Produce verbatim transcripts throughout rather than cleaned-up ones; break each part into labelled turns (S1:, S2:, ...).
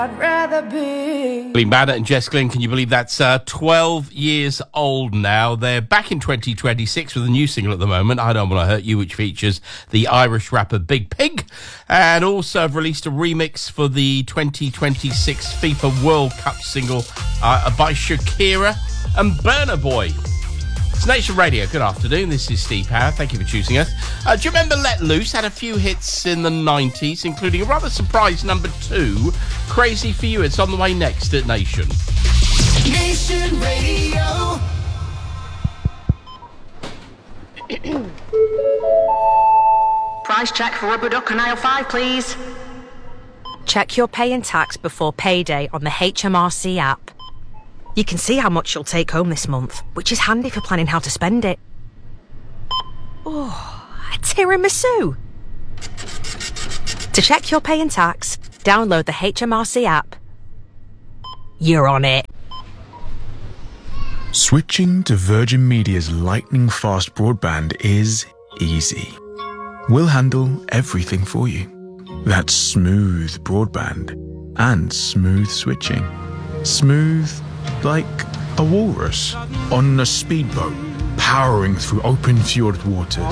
S1: I'd rather be.
S2: Glenn Banner and Jess Glynn, can you believe that's uh, twelve years old now? They're back in twenty twenty-six with a new single at the moment, I Don't Want to Hurt You, which features the Irish rapper Big Pig, and also have released a remix for the twenty twenty-six FIFA World Cup single uh, by Shakira and Burna Boy. It's Nation Radio. Good afternoon. This is Steve Power. Thank you for choosing us. Uh, do you remember Let Loose? Had a few hits in the nineties, including a rather surprise number two, Crazy for You. It's on the way next at Nation.
S3: Nation Radio.
S4: Price check for rubber duck on aisle five, please.
S5: Check your pay and tax before payday on the H M R C app. You can see how much you'll take home this month, which is handy for planning how to spend it. Oh, a tiramisu! To check your pay and tax, download the H M R C app. You're on it.
S6: Switching to Virgin Media's lightning-fast broadband is easy. We'll handle everything for you. That's smooth broadband and smooth switching. Smooth like a walrus on a speedboat powering through open fjord waters.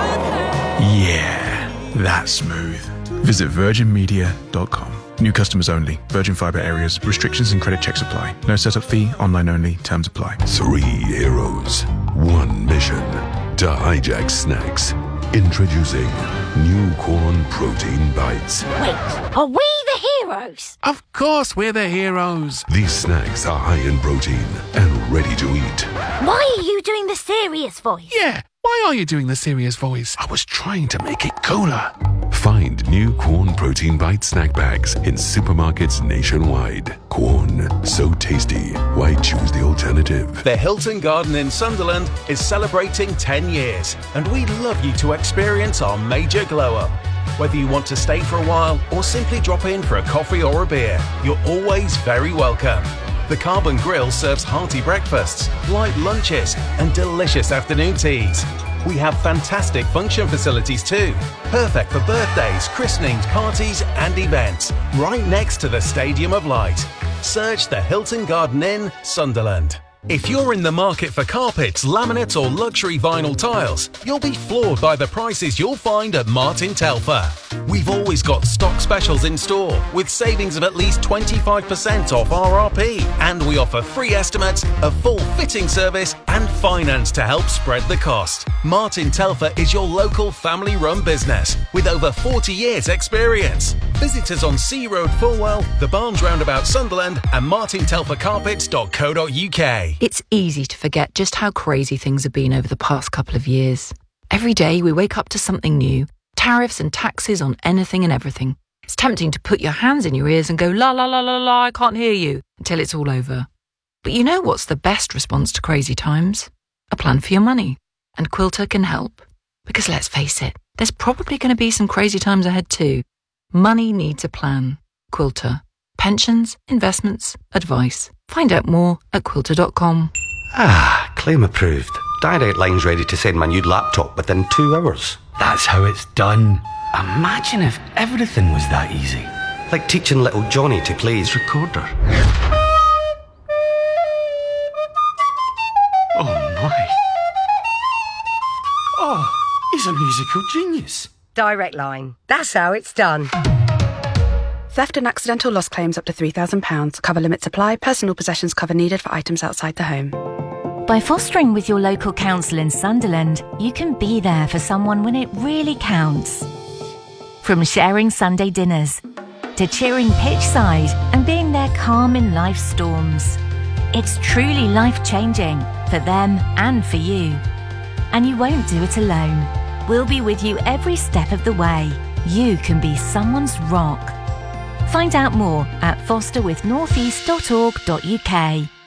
S6: Yeah, that's smooth. Visit virgin media dot com. New customers only. Virgin Fibre areas. Restrictions and credit checks apply. No setup fee. Online only. Terms apply.
S7: Three heroes. One mission. To hijack snacks. Introducing new corn protein bites.
S8: Wait, are we the heroes?
S9: Of course we're the heroes.
S7: These snacks are high in protein and ready to eat.
S8: Why are you doing the serious voice?
S9: Yeah, why are you doing the serious voice? I was trying to make it cooler.
S7: Find new Corn Protein Bite snack bags in supermarkets nationwide. Corn, so tasty. Why choose the alternative?
S10: The Hilton Garden in Sunderland is celebrating ten years, and we'd love you to experience our major glow-up. Whether you want to stay for a while or simply drop in for a coffee or a beer, you're always very welcome. The Carbon Grill serves hearty breakfasts, light lunches, and delicious afternoon teas. We have fantastic function facilities too, perfect for birthdays, christenings, parties and events, right next to the Stadium of Light. Search the Hilton Garden Inn, Sunderland. If you're in the market for carpets, laminates or luxury vinyl tiles, you'll be floored by the prices you'll find at Martin Telfer. We've always got stock specials in store with savings of at least twenty-five percent off R R P, and we offer free estimates, a full fitting service and finance to help spread the cost. Martin Telfer is your local family-run business with over forty years experience. Visit us on Sea Road, Fulwell, the Barnes Roundabout, Sunderland and martin telfer carpets dot co dot uk.
S11: It's easy to forget just how crazy things have been over the past couple of years. Every day we wake up to something new, tariffs and taxes on anything and everything. It's tempting to put your hands in your ears and go, la la la la la, I can't hear you, until it's all over. But you know what's the best response to crazy times? A plan for your money. And Quilter can help. Because let's face it, there's probably going to be some crazy times ahead too. Money needs a plan. Quilter. Pensions, investments, advice. Find out more at quilter dot com.
S12: Ah, claim approved. Direct Line's ready to send my new laptop within two hours.
S13: That's how it's done. Imagine if everything was that easy.
S12: Like teaching little Johnny to play his recorder.
S13: Oh my. Oh, he's a musical genius.
S14: Direct Line. That's how it's done.
S15: Theft and accidental loss claims up to three thousand pounds. Cover limits apply. Personal possessions cover needed for items outside the home.
S16: By fostering with your local council in Sunderland, you can be there for someone when it really counts. From sharing Sunday dinners to cheering pitchside and being there calm in life's storms. It's truly life-changing for them and for you. And you won't do it alone. We'll be with you every step of the way. You can be someone's rock. Find out more at foster with northeast dot org dot uk.